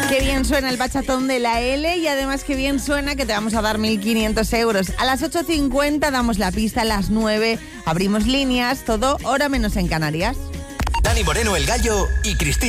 Qué bien suena el bachatón de la L y además qué bien suena que te vamos a dar 1.500 euros. A las 8:50 damos la pista, a las 9 abrimos líneas, todo hora menos en Canarias. Dani Moreno, El Gallo y Cristina.